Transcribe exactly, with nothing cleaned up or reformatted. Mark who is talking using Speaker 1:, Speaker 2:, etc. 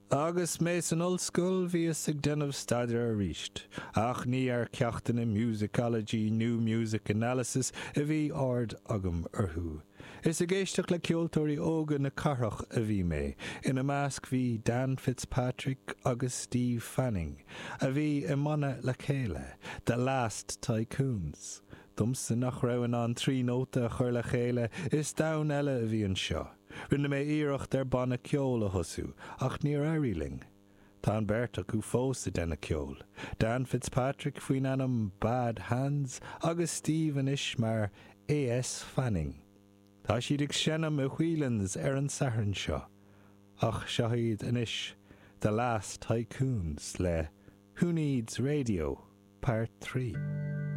Speaker 1: Agus més an ollscoil bhíos ag denmh staidir a ríist, ach ní ar ceachtainna musicology, new music analysis a bhí ard agam arthú. Is a géisteach le ceoltóirí óga na carach a bhí mé, ina measc bhí Dan Fitzpatrick agus Steve Fanning, a bhí i mana le chéile, The Last Tycoons. Dumsa nach raibhann an trí nóta chuir le chéile is dain eile a bhí an seo. Rinne mé iirecht ar banna ceol a thosú, ach níor éiríling. Tá an beirteach acu fósa denna ceol. Dan Fitzpatrick faoin anam Bad Hands agus Steve an is mar A S Fanning. Tá siad ag senam a Whelan's ar an sathrann seo, ach seoiad an is The Last Tycoons le Who Needs Radio Part three.